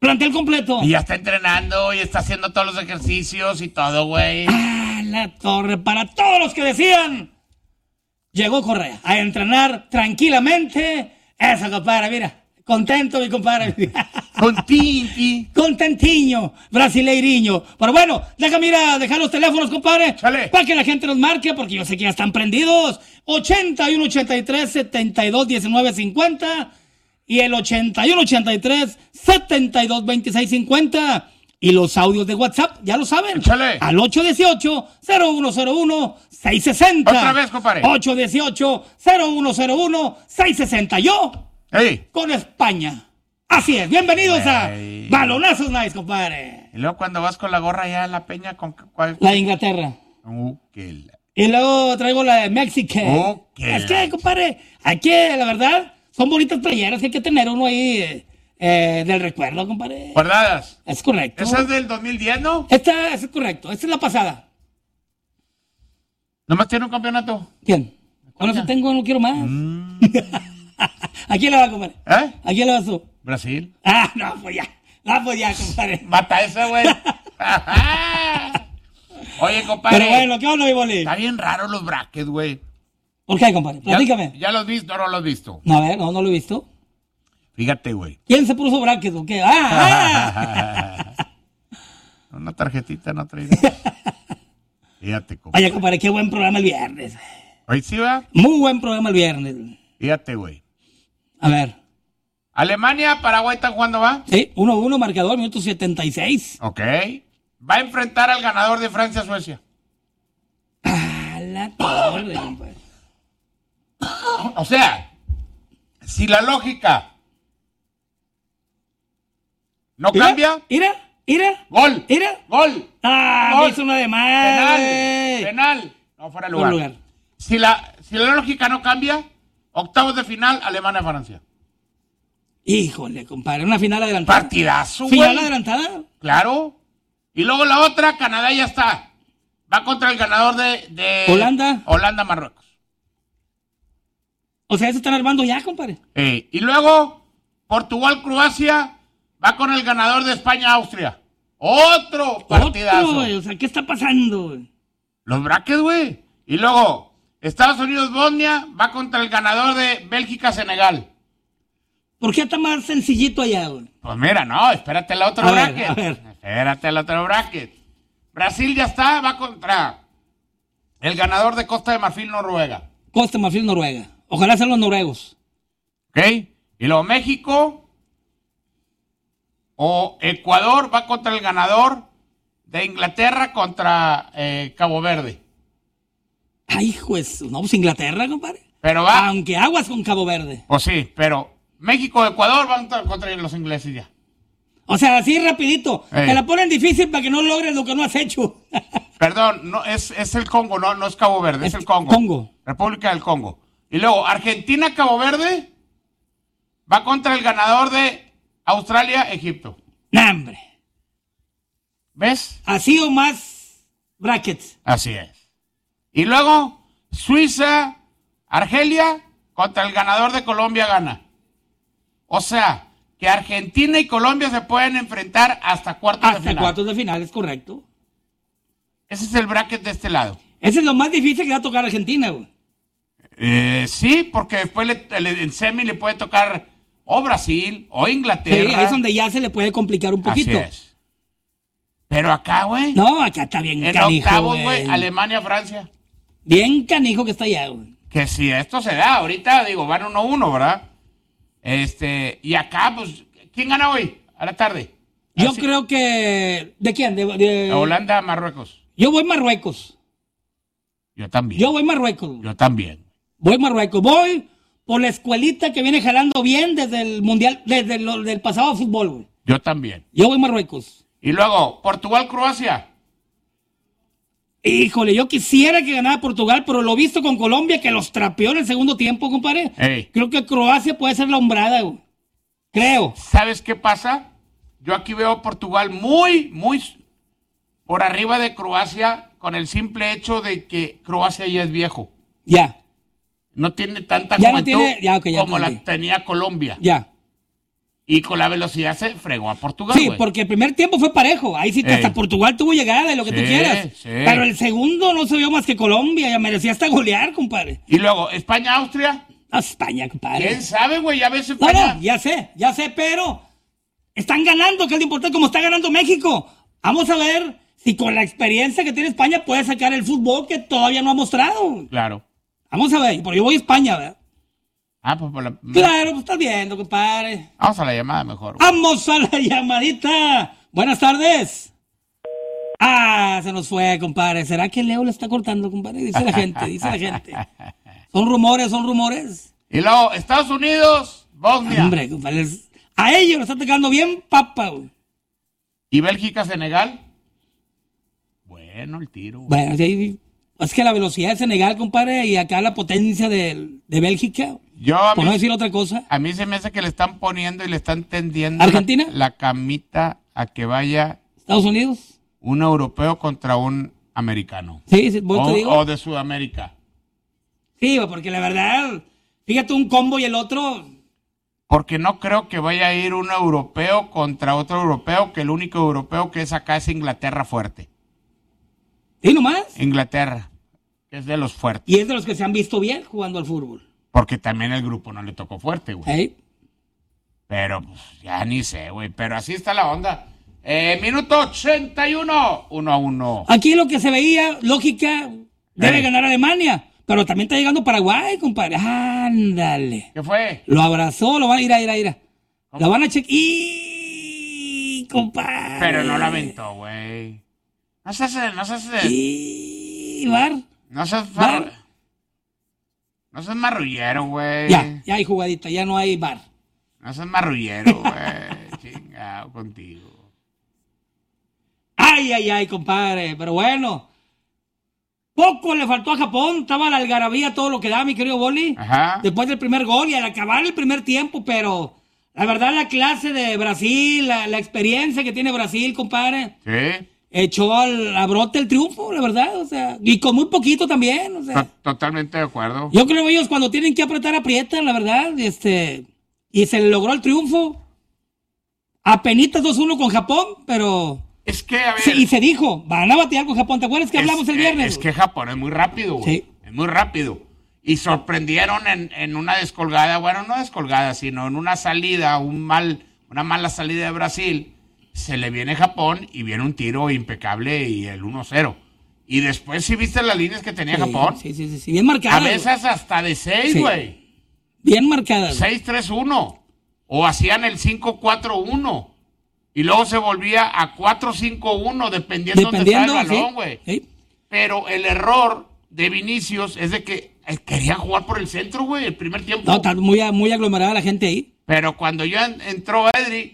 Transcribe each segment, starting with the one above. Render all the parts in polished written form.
Plantel completo. Y ya está entrenando y está haciendo todos los ejercicios y todo, güey. La torre, para todos los que decían, llegó Correa a entrenar tranquilamente. Eso, compadre, mira. Contento, mi compadre. Contentiño, brasileirinho. Pero bueno, déjame ir a dejar los teléfonos, compadre. Chale. Para que la gente nos marque, porque yo sé que ya están prendidos. 81 83 72 19 50 y el 81 83 72 26 50. Y los audios de WhatsApp, ya lo saben. Échale. Al 818-0101-660. Otra vez, compadre. 818-0101-660. Yo, Ey. con España. Así es. Bienvenidos Ey. a Balonazos Nice, compadre. Y luego cuando vas con la gorra ya en la peña, ¿con cuál? La de Inglaterra. Que Y luego traigo la de México. Es que, compadre, aquí, la verdad, son bonitas playeras que hay que tener uno ahí del recuerdo, compadre. ¿Guardadas? Es correcto. ¿Esa es del 2010, no? Esta es correcto. Esta es la pasada. ¿Nomás tiene un campeonato? ¿Quién? Con eso tengo, no quiero más. ¿A quién le va, compadre? ¿Eh? ¿A quién le vas tú? Brasil. No, pues ya. Pues ya, compadre. Mata esa, güey. Oye, compadre. Pero bueno, ¿qué onda, mi boli? Está bien raro los brackets, güey. ¿Por qué, compadre? Platícame. ¿Ya los has visto o no los has visto? No, a ver, no lo he visto. Fíjate, güey. ¿Quién se puso bracket o qué? Una tarjetita no trae. Fíjate, compadre. Vaya, compadre, qué buen programa el viernes. Oye, sí, va. Muy buen programa el viernes. Fíjate, güey. A ver. Alemania, Paraguay, ¿están jugando, va? Sí, 1-1, marcador, minuto 76. Ok. Va a enfrentar al ganador de Francia-Suecia. La torre, compadre. O sea, si la lógica no cambia, Mira. gol. Mira. Gol. Me hizo una de más. Penal. No, fuera de Fuera lugar. de lugar. Si la lógica no cambia, octavos de final, Alemania-Francia. Híjole, compadre, una final adelantada. Partidazo, güey. ¿Final adelantada? Claro. Y luego la otra, Canadá ya está. Va contra el ganador de Holanda. Holanda-Marruecos. O sea, se están armando ya, compadre. Y luego, Portugal-Croacia va con el ganador de España-Austria. Otro partidazo. Güey, o sea, ¿qué está pasando, güey? Los brackets, güey. Y luego, Estados Unidos-Bosnia va contra el ganador de Bélgica-Senegal. ¿Por qué está más sencillito allá, güey? Pues mira, no, espérate el otro bracket. A ver. Espérate el otro bracket. Brasil ya está, va contra el ganador de Costa de Marfil-Noruega. Costa de Marfil, Noruega. Ojalá sean los noruegos. ¿Ok? Y luego México o Ecuador va contra el ganador de Inglaterra contra Cabo Verde. Ay, juez. No, pues Inglaterra, compadre. Pero va. Aunque aguas con Cabo Verde. Pues sí, pero México o Ecuador van contra los ingleses ya. O sea, así rapidito. Ey. Te la ponen difícil para que no logres lo que no has hecho. Perdón, no, es el Congo, no es Cabo Verde, es el Congo. Congo. República del Congo. Y luego, Argentina-Cabo Verde va contra el ganador de Australia-Egipto. Nah, hombre. ¿Ves? Así o más brackets. Así es. Y luego, Suiza-Argelia contra el ganador de Colombia-Ghana. O sea, que Argentina y Colombia se pueden enfrentar hasta cuartos de Hasta final. cuartos de final, es correcto. Ese es el bracket de este lado. Ese es lo más difícil que va a tocar Argentina, güey. Sí, porque después en semi le puede tocar o Brasil o Inglaterra. Sí, ahí es donde ya se le puede complicar un poquito. Así es. Pero acá, güey. No, acá está bien En canijo, octavos, güey, Alemania-Francia. Bien canijo que está allá, güey. Que si esto se da, ahorita, digo, van 1-1, ¿verdad? Y acá, pues, ¿quién gana hoy? A la tarde. Yo Así. creo que... ¿De quién? De Holanda, Marruecos. Yo voy Marruecos. Yo también. Yo voy Marruecos. Yo también. Voy Marruecos. Voy por la escuelita que viene jalando bien desde el mundial, desde del pasado fútbol, güey. Yo también. Yo voy Marruecos. Y luego, Portugal-Croacia. Híjole, yo quisiera que ganara Portugal, pero lo visto con Colombia, que los trapeó en el segundo tiempo, compadre. Ey. Creo que Croacia puede ser la hombrada, güey. Creo. ¿Sabes qué pasa? Yo aquí veo a Portugal muy por arriba de Croacia con el simple hecho de que Croacia ya es viejo. Ya, No tiene tanta Ya no juventud tiene- ya, ok, ya como la entendí. tenía Colombia. ya. Y con la velocidad se fregó a Portugal, Sí, güey. porque el primer tiempo fue parejo. Ahí sí, hasta Ey. Portugal tuvo llegada y lo que tú Sí, quieras. sí. Pero el segundo no se vio más que Colombia. Ya merecía hasta golear, compadre. Y luego, España-Austria. A España, compadre. ¿Quién sabe, güey? Ya ves No, España. no, ya sé, pero están ganando, que es lo importante, como está ganando México. Vamos a ver si con la experiencia que tiene España puede sacar el fútbol que todavía no ha mostrado. Claro. Vamos a ver, porque yo voy a España, ¿verdad? Pues Claro, pues estás viendo, compadre. vamos a la llamada mejor, güey. Vamos a la llamadita. Buenas tardes. Se nos fue, compadre. ¿Será que Leo le está cortando, compadre? Dice la gente. Son rumores. Y luego, Estados Unidos, Bosnia. Hombre, compadre, a ellos le está tocando bien papa, güey. Y Bélgica-Senegal. Bueno, el tiro, güey. Bueno, sí, es que la velocidad de Senegal, compadre, y acá la potencia de Bélgica, por no decir otra cosa. A mí se me hace que le están poniendo y le están tendiendo ¿Argentina? la camita a que vaya ¿Estados Unidos? un europeo contra un americano. Sí, vos te digo. O de Sudamérica. Sí, porque la verdad, fíjate, un combo y el otro. Porque no creo que vaya a ir un europeo contra otro europeo, que el único europeo que es acá es Inglaterra fuerte. ¿Sí, nomás? Inglaterra, que es de los fuertes. Y es de los que se han visto bien jugando al fútbol. Porque también el grupo no le tocó fuerte, güey. ¿Eh? Pero pues ya ni sé, güey. Pero así está la onda. Minuto 81, 1-1. Aquí lo que se veía, lógica, debe ganar Alemania. Pero también está llegando Paraguay, compadre. Ándale. ¿Qué fue? Lo abrazó, lo van a ir. Lo van a checar. ¡Y! Compadre. Pero no la aventó, güey. No se hace. ¡Y! ¿Var? No seas ¿Var? No seas marrullero, güey. Ya hay jugadita, ya no hay bar. No seas marrullero, güey. Chingado contigo. Ay, compadre. Pero bueno. Poco le faltó a Japón. Estaba la algarabía, todo lo que da, mi querido Boli. Ajá. Después del primer gol y al acabar el primer tiempo, pero la verdad la clase de Brasil, la experiencia que tiene Brasil, compadre, Sí. echó a brote el triunfo, la verdad, o sea, y con muy poquito también, o sea. Totalmente de acuerdo. Yo creo que ellos cuando tienen que apretar, aprietan, la verdad, y se le logró el triunfo. Apenitas 2-1 con Japón, pero. Es que, a ver. Y se dijo, van a batear con Japón. ¿Te acuerdas que hablamos el viernes? Es que Japón es muy rápido, güey. Sí. Es muy rápido. Y sorprendieron en una descolgada, bueno, no descolgada, sino en una salida, una mala salida de Brasil. Se le viene Japón y viene un tiro impecable y el 1-0. Y después, ¿sí viste las líneas que tenía Japón? Sí, bien marcadas. A veces hasta de 6, güey. Bien marcadas. 6-3-1. O hacían el 5-4-1. Y luego se volvía a 4-5-1, dependiendo dónde está el balón, güey. Sí. Pero el error de Vinicius es de que querían jugar por el centro, güey, el primer tiempo. No, está muy aglomerada la gente ahí. Pero cuando ya entró Edri,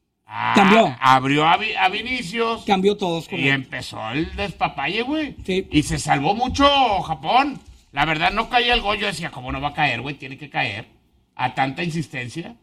cambió. Abrió a Vinicius. Cambió todos. Y empezó el despapalle, güey. Sí. Y se salvó mucho Japón. La verdad, no caía el gol. Yo decía, ¿cómo no va a caer, güey? Tiene que caer. A tanta insistencia.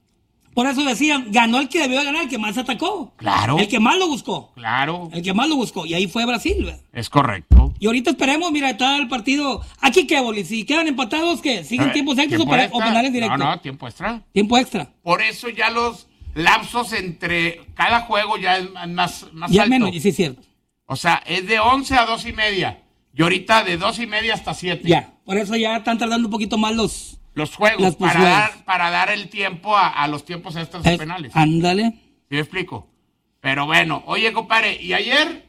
Por eso decían, ganó el que debió de ganar, el que más atacó. Claro. El que más lo buscó. Claro. El que más lo buscó. Y ahí fue Brasil, ¿verdad? Es correcto. Y ahorita esperemos, mira, está el partido. ¿Aquí qué, Boli? Si quedan empatados, ¿qué? ¿Siguen tiempos extras o penales directos? No, tiempo extra. Tiempo extra. Por eso ya los lapsos entre cada juego ya es más Ya alto. menos, sí es cierto. O sea, es de 11 a 2:30. Y ahorita de 2:30 hasta 7. Ya, por eso ya están tardando un poquito más los juegos juegos. para dar el tiempo a los tiempos extras y penales. Ándale. ¿Sí me explico? Pero bueno, oye, compadre, y ayer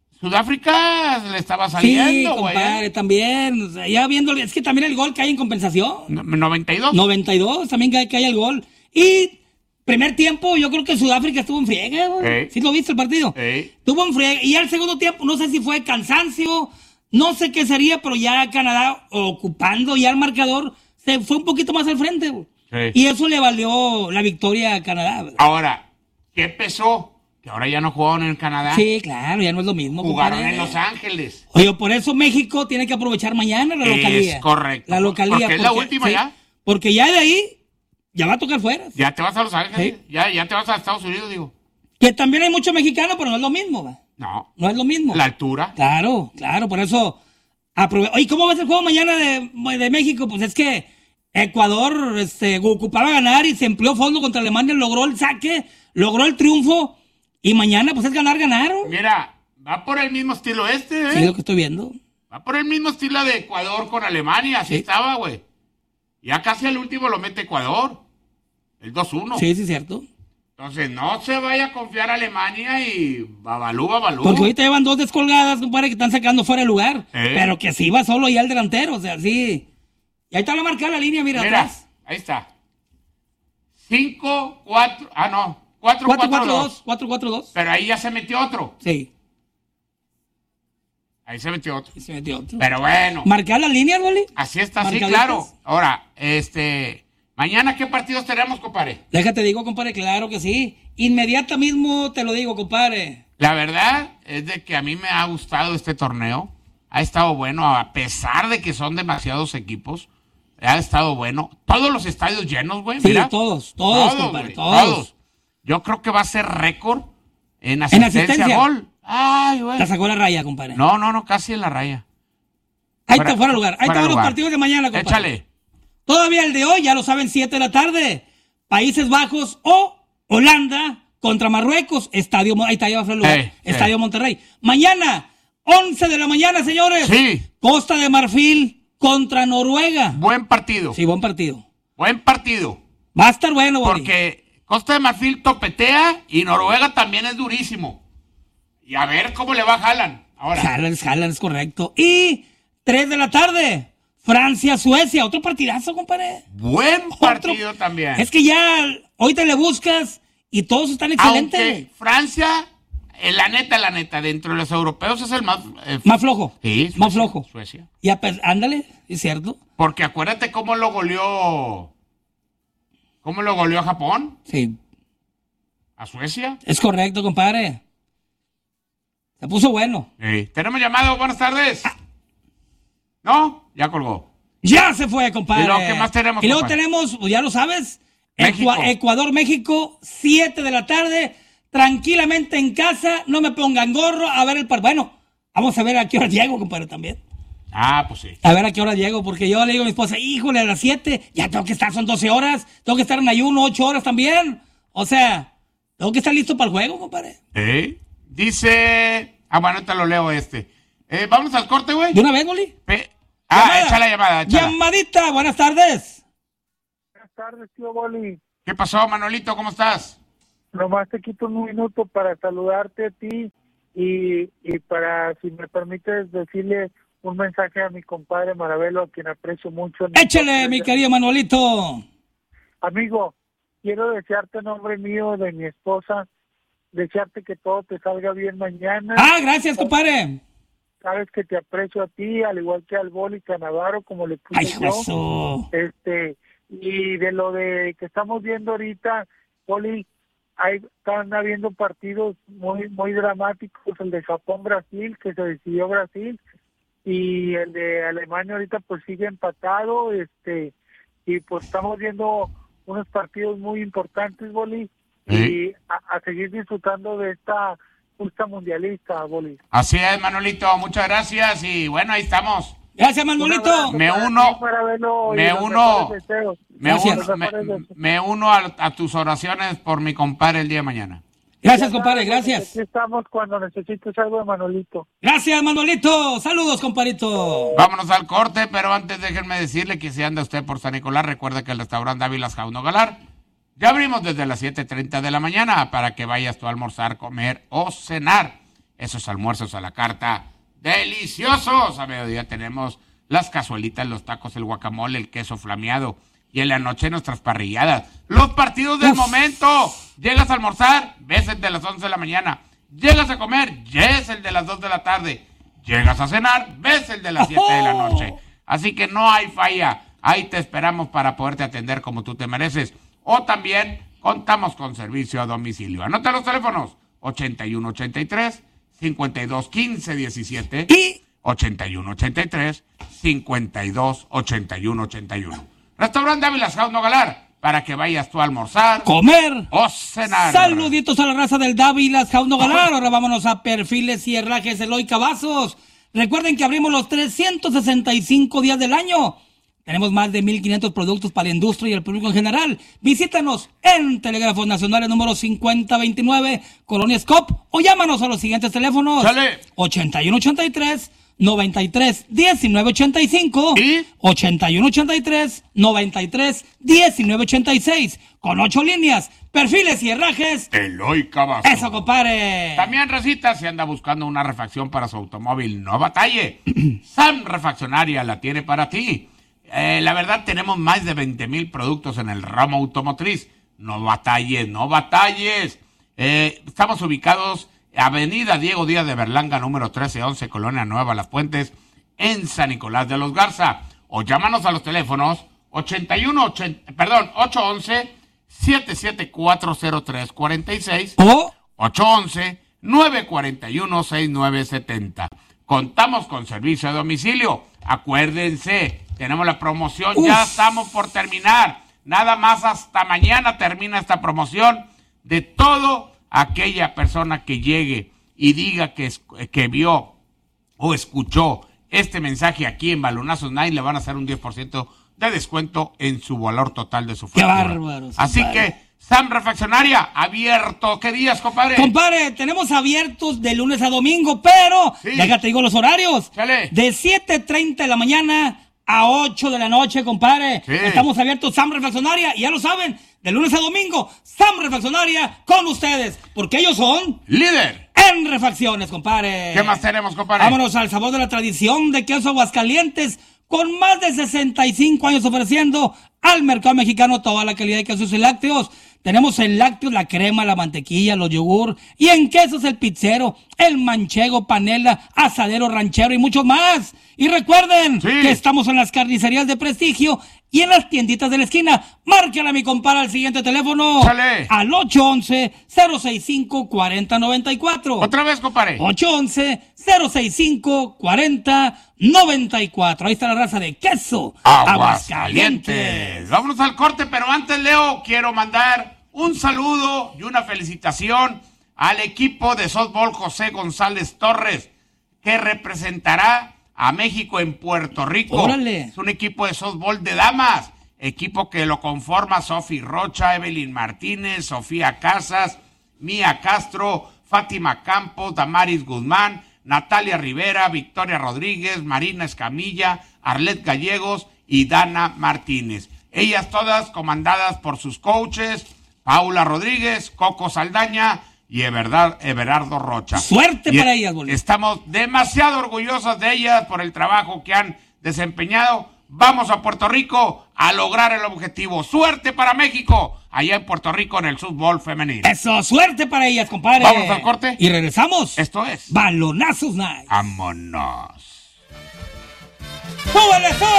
Sudáfrica le estaba saliendo, Sí, güey. compadre, también. O sea, ya viendo, es que también el gol cae en compensación. 92. 92, también cae el gol. Y primer tiempo, yo creo que Sudáfrica estuvo en friega, güey. ¿Sí lo viste el partido? Estuvo en friega. Y al segundo tiempo, no sé si fue cansancio, no sé qué sería, pero ya Canadá ocupando ya el marcador, se fue un poquito más al frente, güey. Sí. Y eso le valió la victoria a Canadá, güey. Ahora, ¿qué pesó? Que ahora ya no jugaron en Canadá. Sí, claro, ya no es lo mismo. Jugaron compadre. en Los Ángeles. Oye, por eso México tiene que aprovechar mañana la localía. Es correcto. La localía. Porque es la última ya. Porque ya de ahí, ya va a tocar fuera. Ya te vas a Los Ángeles. Sí. Ya te vas a Estados Unidos, digo. Que también hay muchos mexicanos, pero no es lo mismo, ¿va? No. No es lo mismo. La altura. Claro, por eso. Oye, ¿cómo ves el juego mañana de México? Pues es que Ecuador ocupaba ganar y se empleó fondo contra Alemania, logró el saque, logró el triunfo y mañana pues es ganar. Mira, va por el mismo estilo ¿eh? Sí, lo que estoy viendo. Va por el mismo estilo de Ecuador con Alemania, así estaba, güey. Ya casi el último lo mete Ecuador, el 2-1. Sí, cierto. Entonces no se vaya a confiar a Alemania y babalú. Porque ahorita llevan 2 descolgadas, compadre, que están sacando fuera de lugar. Pero que sí va solo ya el delantero, o sea, sí. Y ahí está la marcada la línea, mira atrás. Ahí está. 5-4, 4-4-2. 4-4-2. Pero ahí ya se metió otro. Sí. Ahí se metió otro. Se metió otro. Pero bueno. ¿Marcar las líneas, Boli? Así está, sí, claro. Ahora, mañana, ¿qué partidos tenemos, compadre? Déjate digo, compadre, claro que sí. Inmediata mismo te lo digo, compadre. La verdad es de que a mí me ha gustado este torneo. Ha estado bueno, a pesar de que son demasiados equipos. Ha estado bueno. Todos los estadios llenos, güey. Sí, mira. todos, compadre, güey, todos. Yo creo que va a ser récord en asistencia a gol. Ay, güey. La sacó la raya, compadre. No, casi en la raya. Ahí está fuera de lugar. Ahí están los partidos de mañana, compadre. Échale. Todavía el de hoy, ya lo saben, 7 de la tarde. Países Bajos o Holanda contra Marruecos. Ahí está, ya va fuera de lugar. Estadio Monterrey. Mañana, 11 de la mañana, señores. Sí. Costa de Marfil contra Noruega. Buen partido. Sí, buen partido. Buen partido. Va a estar bueno, Boli. Porque Costa de Marfil topetea y Noruega también es durísimo. Y a ver cómo le va a Haaland ahora. Haaland es correcto. Y 3 de la tarde, Francia-Suecia. Otro partidazo, compadre. Buen partido también. Es que ya hoy te le buscas y todos están excelentes. Aunque Francia, la neta, dentro de los europeos es el más... más flojo. Sí, Suecia, más flojo. Suecia. Y ándale, es cierto. Porque acuérdate cómo lo goleó a Japón. Sí. A Suecia. Es correcto, compadre. Se puso bueno. Sí. Tenemos llamado, buenas tardes. ¿No? Ya colgó. Ya se fue, compadre. ¿Y luego qué más tenemos, Y luego compadre? tenemos, ya lo sabes, México. Ecuador-México, 7 de la tarde, tranquilamente en casa, no me pongan gorro, a ver el partido. Bueno, vamos a ver a qué hora llego, compadre, también. Ah, pues sí. A ver a qué hora llego, porque yo le digo a mi esposa, híjole, a las 7, ya tengo que estar, son 12 horas, tengo que estar en ayuno 8 horas también. O sea, tengo que estar listo para el juego, compadre. Dice... bueno, te lo leo vámonos al corte, güey. ¿De una vez, Boli? Echa la llamada, échala. Llamadita, buenas tardes. Buenas tardes, tío Boli. ¿Qué pasó, Manolito? ¿Cómo estás? Nomás te quito un minuto para saludarte a ti y para, si me permites, decirle un mensaje a mi compadre Maravelo, a quien aprecio mucho. Échale, mi querido Manuelito. Amigo, quiero desearte en nombre mío, de mi esposa, desearte que todo te salga bien mañana. Gracias, compadre. Sabes que te aprecio a ti, al igual que al Boli, que a Navarro, como le puse yo. Eso. Y de lo de que estamos viendo ahorita, Boli, están habiendo partidos muy dramáticos, el de Japón-Brasil, que se decidió Brasil, y el de Alemania ahorita pues sigue empatado, y pues estamos viendo unos partidos muy importantes, Boli, y a seguir disfrutando de esta justa mundialista, Boli. Así es, Manolito, muchas gracias y bueno, ahí estamos. Gracias, Manuelito. Me uno a tus oraciones por mi compadre el día de mañana. Gracias, compadre, gracias. Aquí estamos cuando necesites algo de Manolito. Gracias, Manuelito. Saludos, compadrito. Vámonos al corte, pero antes déjenme decirle que si anda usted por San Nicolás, recuerde que el restaurante Dávilas Jauno Galar ya abrimos desde las 7:30 de la mañana para que vayas tú a almorzar, comer o cenar. Esos almuerzos a la carta deliciosos. A mediodía tenemos las cazuelitas, los tacos, el guacamole, el queso flameado. Y en la noche nuestras parrilladas. Los partidos del momento. Llegas a almorzar, ves el de las 11 de la mañana. Llegas a comer, ves el de las 2 de la tarde. Llegas a cenar, ves el de las 7 de la noche. Así que no hay falla. Ahí te esperamos para poderte atender como tú te mereces. O también contamos con servicio a domicilio. Anota los teléfonos. 8183-5215-17 y 8183-5281-81. Restaurante Dávilas Jauno Galar, para que vayas tú a almorzar, comer o cenar. Saluditos a la raza del Dávilas Jauno Galar. Ahora vámonos a Perfiles y Herrajes Eloy Cavazos. Recuerden que abrimos los 365 días del año. Tenemos más de 1,500 productos para la industria y el público en general. Visítanos en Telégrafos Nacionales número 5029, Colonia Scop, o llámanos a los siguientes teléfonos. ¡Sale! 8183-93-1985 ¿Y? 8183-93-1986, con 8 líneas, perfiles y herrajes. Eloy Cavazo. ¡Eso, compadre! También, Rosita, si anda buscando una refacción para su automóvil, no batalle. Sam Refaccionaria la tiene para ti. La verdad, tenemos más de 20,000 productos en el ramo automotriz. No batalles, no batalles. Estamos ubicados Avenida Diego Díaz de Berlanga, número 1311, Colonia Nueva Las Puentes, en San Nicolás de los Garza. O llámanos a los teléfonos 811-7740346 O 811-941-6970. Contamos con servicio a domicilio. Acuérdense, tenemos la promoción, ya estamos por terminar. Nada más hasta mañana termina esta promoción de todo aquella persona que llegue y diga que vio o escuchó este mensaje aquí en Balonazos Night, le van a hacer un 10% de descuento en su valor total de su factura. ¡Qué bárbaros! Así compadre. que, Sam Refaccionaria, abierto. ¿Qué días, compadre? Compadre, tenemos abiertos de lunes a domingo, pero Sí. déjate digo los horarios. Chale. De 7:30 de la mañana a 8 de la noche, compadre. Sí. Estamos abiertos Sam Refaccionaria, y ya lo saben, de lunes a domingo, Sam Refaccionaria con ustedes, porque ellos son Líder. en refacciones, compadre. ¿Qué más tenemos, compadre? Vámonos al sabor de la tradición de Queso Aguascalientes, con más de 65 años ofreciendo al mercado mexicano toda la calidad de quesos y lácteos. Tenemos en lácteos la crema, la mantequilla, los yogur, y en quesos el pizzero, el manchego, panela, asadero, ranchero y muchos más. Y recuerden Sí. que estamos en las carnicerías de prestigio y en las tienditas de la esquina. Márquela, mi compadre, al siguiente teléfono. Chale. Al 811-065-4094. Otra vez, compadre. 811-065-4094. Ahí está la raza de Queso Aguascalientes. Vámonos al corte, pero antes, Leo, quiero mandar un saludo y una felicitación al equipo de softball José González Torres, que representará a México en Puerto Rico. ¡Órale! Es un equipo de softball de damas, equipo que lo conforma Sofi Rocha, Evelyn Martínez, Sofía Casas, Mía Castro, Fátima Campos, Damaris Guzmán, Natalia Rivera, Victoria Rodríguez, Marina Escamilla, Arlet Gallegos y Dana Martínez. Ellas todas comandadas por sus coaches, Paula Rodríguez, Coco Saldaña y Everardo Rocha. Suerte para ellas, boludo. Estamos demasiado orgullosos de ellas por el trabajo que han desempeñado. Vamos a Puerto Rico a lograr el objetivo. Suerte para México, allá en Puerto Rico en el fútbol femenino. Eso, suerte para ellas, compadre. Vamos al corte. Y regresamos. Esto es Balonazos Night. Vámonos. ¡Súbele, súbele!